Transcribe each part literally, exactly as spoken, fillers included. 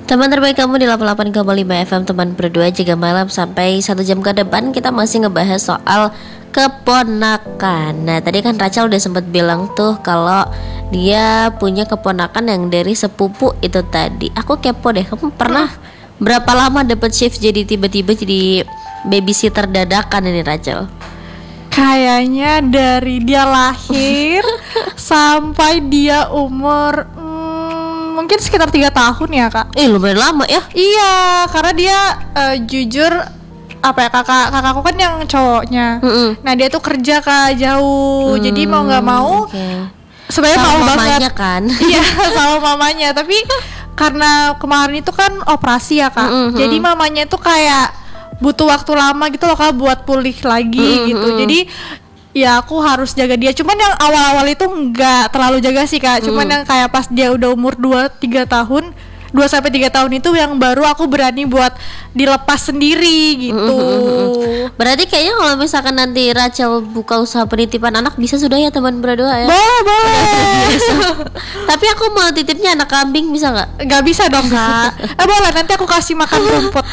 Teman terbaik kamu di delapan puluh delapan koma lima F M, teman berdua jaga malam. Sampai satu jam ke depan kita masih ngebahas soal keponakan. Nah tadi kan Rachel udah sempet bilang tuh kalau dia punya keponakan yang dari sepupu itu tadi. Aku kepo deh, kamu pernah hmm. berapa lama dapet shift jadi tiba-tiba jadi babysitter dadakan ini Rachel? Kayaknya dari dia lahir sampai dia umur hmm, mungkin sekitar tiga tahun ya kak. Eh lumayan lama ya. Iya, karena dia uh, jujur apa ya, kakak kakakku kan yang cowoknya. Mm-hmm. Nah dia tuh kerja kak jauh, mm, jadi mau nggak mau okay. sebenarnya mau banget kan. Iya sama mamanya, tapi karena kemarin itu kan operasi ya kak, mm-hmm. jadi mamanya tuh kayak butuh waktu lama gitu loh kak buat pulih lagi mm-hmm. gitu. Jadi ya aku harus jaga dia. Cuman yang awal-awal itu nggak terlalu jaga sih kak. Cuman mm. yang kayak pas dia udah umur dua tiga tahun, dua sampai tiga tahun itu yang baru aku berani buat dilepas sendiri gitu. Mm-hmm. Berarti kayaknya kalau misalkan nanti Rachel buka usaha penitipan anak bisa sudah ya teman berdua ya. Boleh boleh. Tapi aku mau titipnya anak kambing bisa nggak? Nggak bisa dong kak. Eh boleh, nanti aku kasih makan rumput.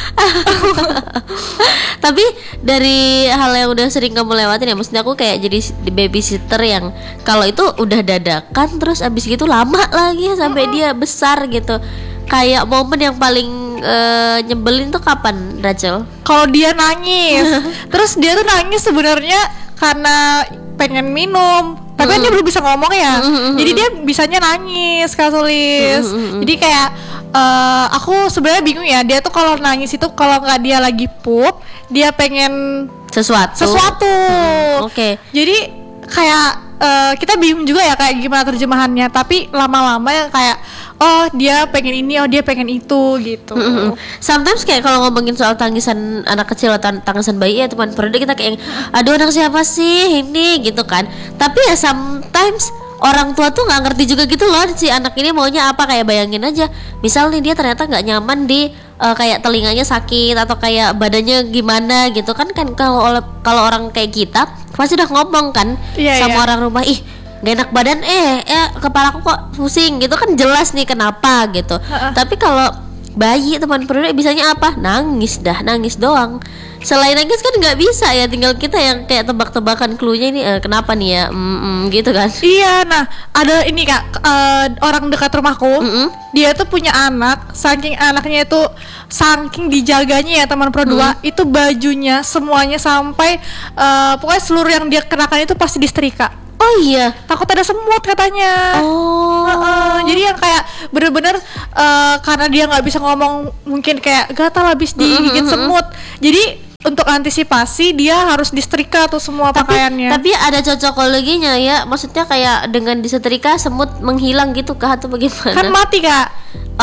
Tapi dari hal yang udah sering kamu lewatin ya, maksudnya aku kayak jadi babysitter yang kalau itu udah dadakan terus abis gitu lama lagi sampai mm-hmm. dia besar gitu. Kayak momen yang paling uh, nyebelin tuh kapan, Rachel? Kalau dia nangis. Terus dia tuh nangis sebenarnya karena pengen minum, tapi kan mm. dia belum bisa ngomong ya. Mm-hmm. Jadi dia bisanya nangis, Kak Sulis. Mm-hmm. Jadi kayak uh, aku sebenarnya bingung ya. Dia tuh kalau nangis itu kalau nggak dia lagi pup, dia pengen sesuatu. Sesuatu. Mm, Oke. Okay. Jadi kayak uh, kita bingung juga ya kayak gimana terjemahannya. Tapi lama-lama yang kayak oh dia pengen ini, oh dia pengen itu gitu. Mm-hmm. Sometimes kayak kalau ngomongin soal tangisan anak kecil atau tangisan bayi ya teman perda kita kayak aduh anak siapa sih ini gitu kan. Tapi ya sometimes orang tua tuh nggak ngerti juga gitu loh si anak ini maunya apa. Kayak bayangin aja misal nih dia ternyata nggak nyaman di uh, kayak telinganya sakit atau kayak badannya gimana gitu kan. Kan kalau kalau orang kayak kita pasti udah ngomong kan yeah, sama yeah. orang rumah, ih gak enak badan, eh, eh kepalaku kok pusing gitu kan, jelas nih kenapa gitu. Uh-uh. Tapi kalau bayi teman perut bisanya apa? Nangis dah, nangis doang. Selain nangis kan nggak bisa ya, tinggal kita yang kayak tebak-tebakan cluenya ini eh, kenapa nih ya, mm-mm, gitu kan? Iya, nah ada ini kak, uh, orang dekat rumahku, mm-hmm. dia tuh punya anak, saking anaknya itu saking dijaganya ya teman perdua, mm. itu bajunya semuanya sampai uh, pokoknya seluruh yang dia kenakan itu pasti disetrika. Oh iya, takut ada semut katanya. Oh, uh-uh. Jadi yang kayak bener-bener uh, karena dia nggak bisa ngomong, mungkin kayak gatal habis digigit mm-hmm. semut. Jadi untuk antisipasi dia harus disetrika tuh semua tapi, pakaiannya. Tapi ada cocokologinya ya, maksudnya kayak dengan disetrika semut menghilang gitu kah atau bagaimana? Kan mati kak. Oh,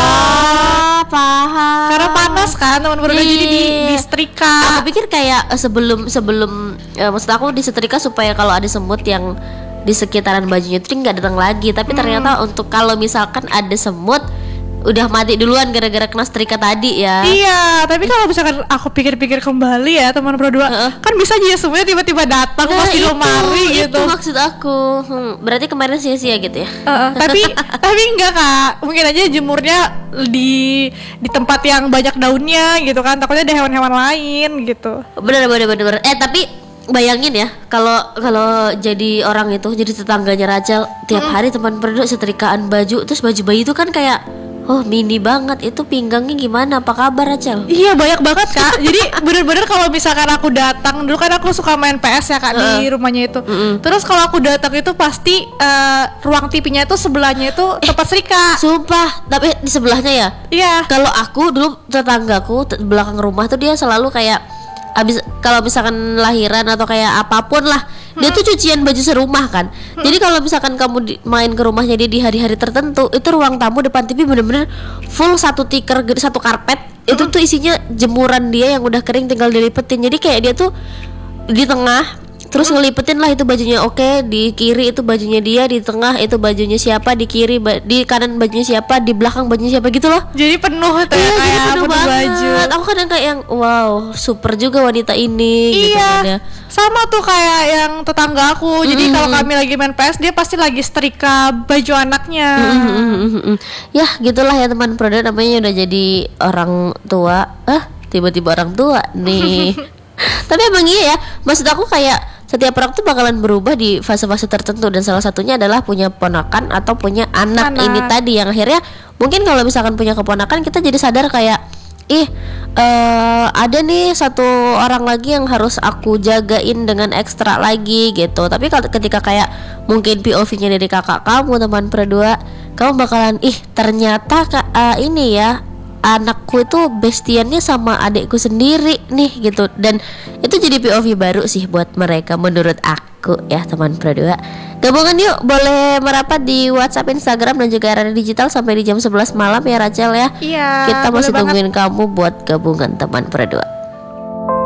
uh, paham. Karena panas kan teman berdua, jadi di, disetrika. Aku pikir kayak uh, sebelum sebelum uh, maksud aku disetrika supaya kalau ada semut yang di sekitaran bajunya itu nggak datang lagi. Tapi hmm. ternyata untuk kalau misalkan ada semut udah mati duluan gara-gara kena setrika tadi ya. Iya, tapi kalau misalkan aku pikir-pikir kembali ya teman berdua, uh-uh. kan bisa aja semuanya tiba-tiba datang nah, pas di lemari gitu. Itu maksud aku. Hmm, berarti kemarin sia-sia gitu ya. Uh-uh. tapi tapi enggak kak, mungkin aja jemurnya di di tempat yang banyak daunnya gitu kan. Takutnya ada hewan-hewan lain gitu. Bener bener bener. bener. Eh tapi bayangin ya, kalau kalau jadi orang itu, jadi tetangganya Rachel tiap hmm. hari teman berdua setrikaan baju, terus baju bayi itu kan kayak oh mini banget, itu pinggangnya gimana? Apa kabar Rachel? Iya banyak banget kak. Jadi bener-bener kalau misalkan aku datang, dulu kan aku suka main P S ya kak uh. di rumahnya itu. Uh-uh. Terus kalau aku datang itu pasti uh, ruang T V-nya itu sebelahnya itu tempat setrika. Sumpah, tapi di sebelahnya ya? Iya. Kalau aku dulu tetanggaku t- belakang rumah tuh dia selalu kayak abis kalau misalkan lahiran atau kayak apapun lah, hmm. dia tuh cucian baju serumah kan. Hmm. Jadi kalau misalkan kamu di, main ke rumahnya dia di hari-hari tertentu, itu ruang tamu depan T V bener-bener full satu tikar, satu karpet. Hmm. Itu tuh isinya jemuran dia yang udah kering tinggal dilipetin. Jadi kayak dia tuh di tengah Terus ngelipetin lah itu bajunya, oke, di kiri itu bajunya dia, di tengah itu bajunya siapa, di kiri ba- di kanan bajunya siapa, di belakang bajunya siapa gitu loh. Jadi penuh tuh ya, Iya, jadi kayak penuh penuh banget. baju. Aku kadang kayak yang wow, super juga wanita ini gitu kan ya. Iya, sama tuh kayak yang tetangga aku. Jadi kalau kami lagi main P S, dia pasti lagi setrika baju anaknya. Mm-mm. Ya gitulah ya teman Proda, namanya udah jadi orang tua. Ah, tiba-tiba orang tua nih. Tapi emang iya ya, maksud aku kayak setiap orang tuh bakalan berubah di fase-fase tertentu, dan salah satunya adalah punya ponakan atau punya anak, Anak. ini tadi yang akhirnya mungkin kalau misalkan punya keponakan kita jadi sadar kayak ih eh ada nih satu orang lagi yang harus aku jagain dengan ekstra lagi gitu. Tapi kalau ketika kayak mungkin P O V-nya dari kakak kamu teman berdua, kamu bakalan ih ternyata ka- eh, ini ya anakku itu bestiannya sama adikku sendiri nih gitu. Dan itu jadi P O V baru sih buat mereka menurut aku ya teman berdua. Gabungan yuk, boleh merapat di WhatsApp, Instagram, dan juga Radio Digital sampai di jam sebelas malam ya Rachel ya. Iya, Kita boleh masih banget. tungguin kamu buat gabungan teman berdua.